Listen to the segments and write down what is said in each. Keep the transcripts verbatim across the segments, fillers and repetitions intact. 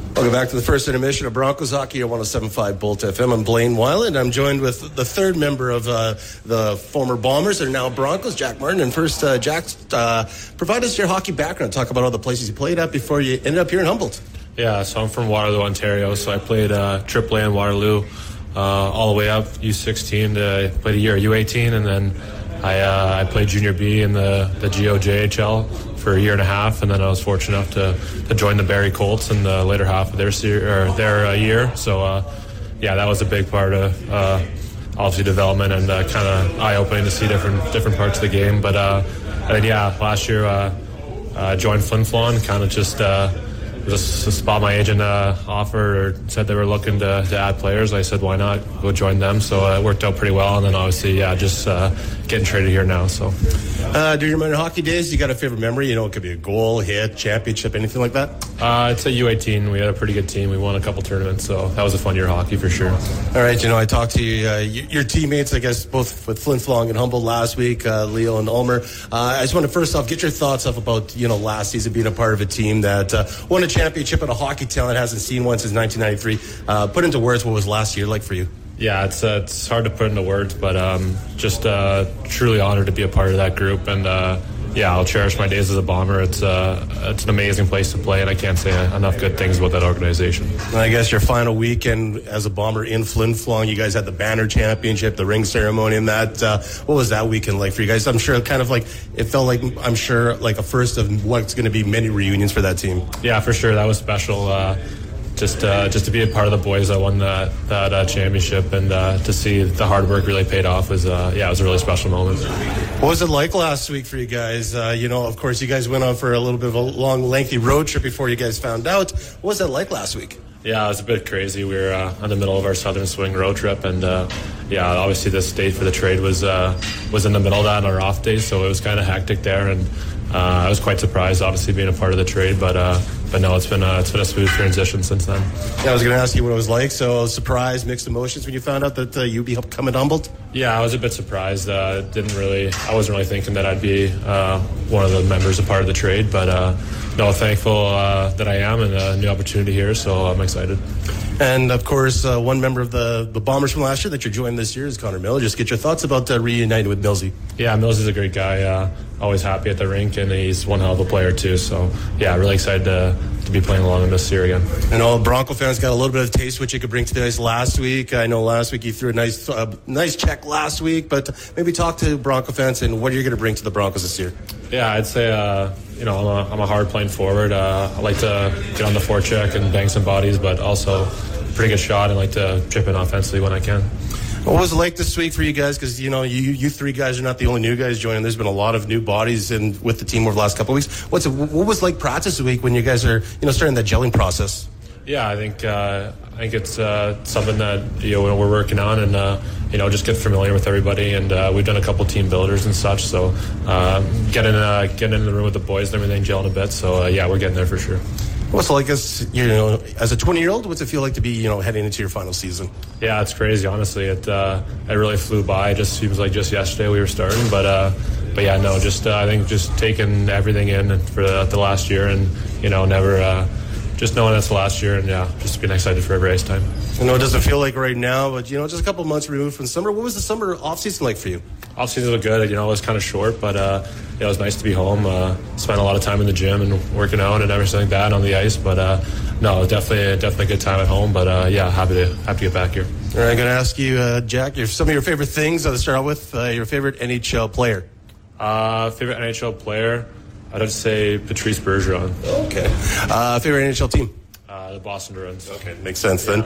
Welcome back to the first intermission of Broncos Hockey at one oh seven point five Bolt F M. I'm Blaine Weiland. I'm joined with the third member of uh, the former Bombers and now Broncos, Jack Martin. And first, uh, Jack, uh, provide us your hockey background. Talk about all the places you played at before you ended up here in Humboldt. Yeah, so I'm from Waterloo, Ontario. So I played uh, triple A in Waterloo uh, all the way up U sixteen to played a year at U eighteen, and then I uh, I played Junior B in the, the G O J H L for a year and a half, and then I was fortunate enough to, to join the Barrie Colts in the later half of their ser- or their uh, year. So, uh, yeah, that was a big part of uh, obviously development and uh, kind of eye-opening to see different different parts of the game. But uh, and then, yeah, last year uh, uh, joined Flin Flon, kind of just uh, just a spot my agent uh, offered or said they were looking to, to add players. I said, why not go join them? So uh, it worked out pretty well, and then obviously, yeah, just uh, getting traded here now. So. Uh, during your minor hockey days, you got a favorite memory? You know, it could be a goal, hit, championship, anything like that? Uh, it's at U eighteen. We had a pretty good team. We won a couple tournaments, so that was a fun year of hockey for sure. All right, you know, I talked to you, uh, your teammates, I guess, both with Flin Flon and Humboldt last week, uh, Leo and Ulmer. Uh, I just want to first off get your thoughts off about, you know, last season being a part of a team that uh, won a championship and a hockey talent hasn't seen one since nineteen ninety-three. Uh, put into words, what was last year like for you? Yeah, it's uh, it's hard to put into words, but um, just uh, truly honored to be a part of that group, and uh, yeah, I'll cherish my days as a Bomber. It's uh, it's an amazing place to play, and I can't say enough good things about that organization. And I guess your final weekend as a Bomber in Flin Flon, you guys had the banner championship, the ring ceremony, and that. Uh, what was that weekend like for you guys? I'm sure kind of like it felt like I'm sure like a first of what's going to be many reunions for that team. Yeah, for sure, that was special. Uh, Just, uh, just to be a part of the boys that won that that uh, championship, and uh, to see the hard work really paid off was, uh, yeah, it was a really special moment. What was it like last week for you guys? Uh, you know, of course, you guys went on for a little bit of a long, lengthy road trip before you guys found out. What was that like last week? Yeah, it was a bit crazy. We were uh, in the middle of our Southern Swing road trip, and uh, yeah, obviously this date for the trade was uh, was in the middle of that on our off day, so it was kind of hectic there, and uh, I was quite surprised, obviously being a part of the trade, but uh, but no, it's been a, it's been a smooth transition since then. Yeah, I was going to ask you what it was like. So surprise, mixed emotions when you found out that uh, you'd be coming to Humboldt. Yeah, I was a bit surprised. Uh, didn't really, I wasn't really thinking that I'd be uh, one of the members, a part of the trade, but uh, no, thankful uh, that I am, and a new opportunity here, so I'm excited. And, of course, uh, one member of the, the Bombers from last year that you're joining this year is Connor Miller. Just get your thoughts about uh, reuniting with Millsy. Yeah, Millsy's a great guy. Uh, always happy at the rink, and he's one hell of a player, too. So, yeah, really excited to, to be playing along in this year again. And all Bronco fans got a little bit of taste what you could bring to the ice last week. I know last week you threw a nice uh, nice check last week, but maybe talk to Bronco fans and what are you going to bring to the Broncos this year? Yeah, I'd say, uh, you know, I'm a, I'm a hard playing forward. Uh, I like to get on the forecheck and bang some bodies, but also pretty good shot and like to chip in offensively when I can. What was it like this week for you guys? Because, you know, you you three guys are not the only new guys joining. There's been a lot of new bodies in with the team over the last couple of weeks. What's it, what was like practice this week when you guys are, you know, starting that gelling process? Yeah, I think uh, I think it's uh, something that, you know, we're working on, and uh, you know, just get familiar with everybody, and uh, we've done a couple team builders and such. So uh, getting uh, getting in the room with the boys and everything, gelling a bit. So uh, yeah, we're getting there for sure. What's it like as, you know, as a twenty-year-old? What's it feel like to be, you know, heading into your final season? Yeah, it's crazy. Honestly, it uh, it really flew by. It just seems like just yesterday we were starting, but uh, but yeah, no, just uh, I think just taking everything in for the, the last year, and you know, never. Uh, Just knowing that's the last year, and yeah, just being excited for every ice time. I know it doesn't feel like right now, but you know, just a couple months removed from summer. What was the summer off season like for you? Off season was good. You know, it was kind of short, but uh, yeah, it was nice to be home. Uh, spent a lot of time in the gym and working out and everything like that on the ice. But uh, no, definitely, definitely a good time at home. But uh, yeah, happy to happy to get back here. All right, I'm going to ask you, uh, Jack, your, some of your favorite things. I'll start out with uh, your favorite N H L player. Uh, favorite N H L player, I'd have to say Patrice Bergeron. Okay. Uh, favorite N H L team. Uh, the Boston Bruins. Okay, makes sense yeah. then.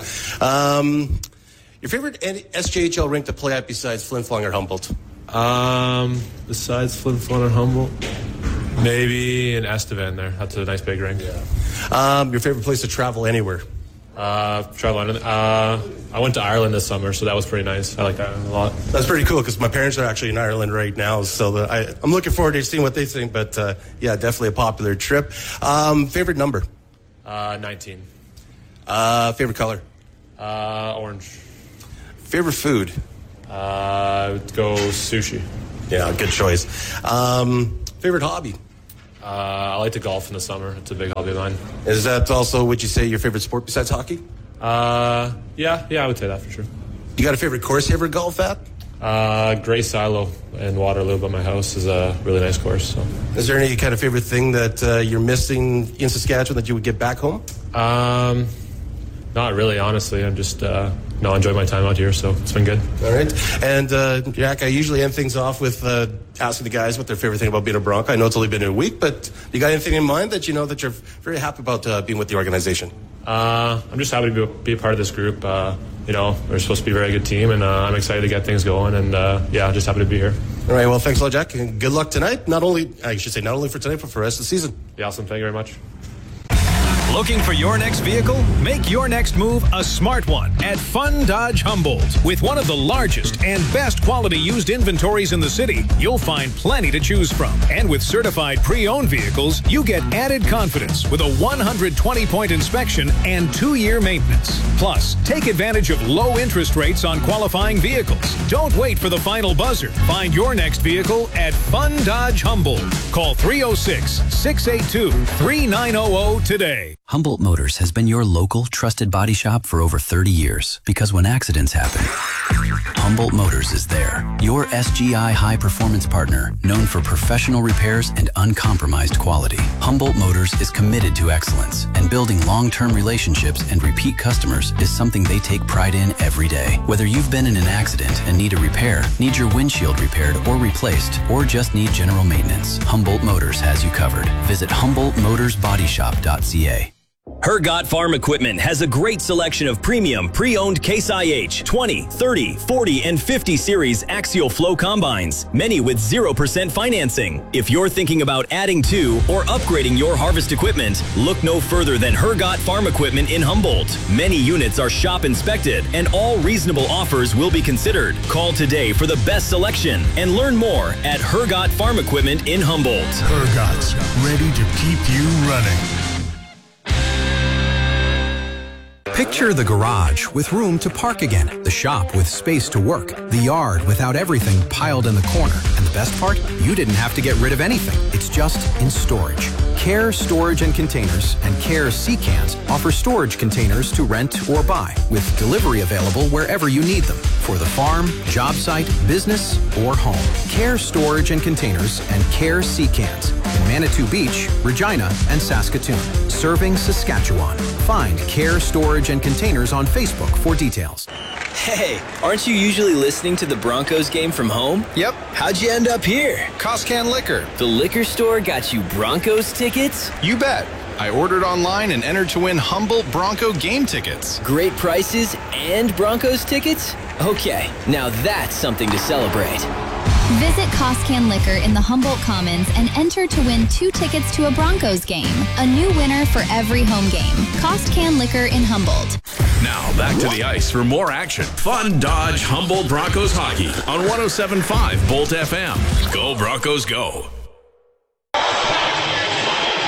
Um, your favorite S J H L rink to play at besides Flin Flon or Humboldt? Um, besides Flin Flon or Humboldt, maybe in Estevan there. That's a nice big rink. Yeah. Um, your favorite place to travel anywhere? Uh, travel. Uh, I went to Ireland this summer, so that was pretty nice. I like that a lot. That's pretty cool because my parents are actually in Ireland right now, so the, I, I'm looking forward to seeing what they think. But uh, yeah, definitely a popular trip. Um, favorite number? Uh, nineteen. Uh, favorite color? Uh, orange. Favorite food? Uh, I would go sushi. Yeah, good choice. Um, favorite hobby? Uh, I like to golf in the summer. It's a big hobby of mine. Is that also, would you say, your favorite sport besides hockey? Uh, yeah, yeah, I would say that for sure. You got a favorite course you ever golf at? Uh, Grey Silo in Waterloo by my house is a really nice course. So. Is there any kind of favorite thing that uh, you're missing in Saskatchewan that you would get back home? Um, not really, honestly. I'm just uh, no enjoying my time out here, so it's been good. All right. And uh, Jack, I usually end things off with uh, asking the guys what their favorite thing about being a Bronco. I know it's only been a week, but you got anything in mind that you know that you're very happy about uh, being with the organization? Uh, I'm just happy to be, be a part of this group. Uh, you know, we're supposed to be a very good team, and uh, I'm excited to get things going. And uh, yeah, just happy to be here. All right. Well, thanks a lot, Jack, and good luck tonight. Not only, I should say, not only for tonight, but for the rest of the season. Yeah, awesome. Thank you very much. Looking for your next vehicle? Make your next move a smart one at Fun Dodge Humboldt. With one of the largest and best quality used inventories in the city, you'll find plenty to choose from. And with certified pre-owned vehicles, you get added confidence with a one hundred twenty point inspection and two-year maintenance. Plus, take advantage of low interest rates on qualifying vehicles. Don't wait for the final buzzer. Find your next vehicle at Fun Dodge Humboldt. Call three oh six, six eight two, three nine hundred today. Humboldt Motors has been your local, trusted body shop for over thirty years. Because when accidents happen, Humboldt Motors is there. Your S G I high-performance partner, known for professional repairs and uncompromised quality. Humboldt Motors is committed to excellence, and building long-term relationships and repeat customers is something they take pride in every day. Whether you've been in an accident and need a repair, need your windshield repaired or replaced, or just need general maintenance, Humboldt Motors has you covered. Visit humboldt motors body shop dot c a. Hergot Farm Equipment has a great selection of premium pre-owned Case I H twenty, thirty, forty, and fifty series axial flow combines, many with zero percent financing. If you're thinking about adding to or upgrading your harvest equipment, look no further than Hergot Farm Equipment in Humboldt. Many units are shop inspected and all reasonable offers will be considered. Call today for the best selection and learn more at Hergot Farm Equipment in Humboldt. Hergot's ready to keep you running. Picture the garage with room to park again, the shop with space to work, the yard without everything piled in the corner. And the best part? You didn't have to get rid of anything. It's just in storage. Care Storage and Containers and Care Sea Cans offer storage containers to rent or buy, with delivery available wherever you need them, for the farm, job site, business, or home. Care Storage and Containers and Care Sea Cans in Manitou Beach, Regina, and Saskatoon. Serving Saskatchewan. Find Care Storage and Containers on Facebook for details. Hey, aren't you usually listening to the Broncos game from home? Yep. How'd you end up here? Costcan Liquor. The liquor store got you Broncos tickets? You bet. I ordered online and entered to win Humboldt Bronco game tickets. Great prices and Broncos tickets? Okay, now that's something to celebrate. Visit Costcan Liquor in the Humboldt Commons and enter to win two tickets to a Broncos game. A new winner for every home game. Costcan Liquor in Humboldt. Now back to the ice for more action. Fun Dodge Humboldt Broncos hockey on one oh seven point five Bolt F M. Go Broncos, go.